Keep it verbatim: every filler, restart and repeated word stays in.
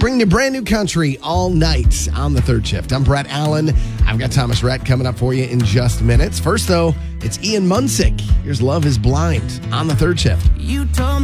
bringing you brand new country all night on the third shift. I'm Brett Allen. I've got Thomas Rhett coming up for you in just minutes. First, though, it's Ian Munsick. Here's Love is Blind on the third shift. You told me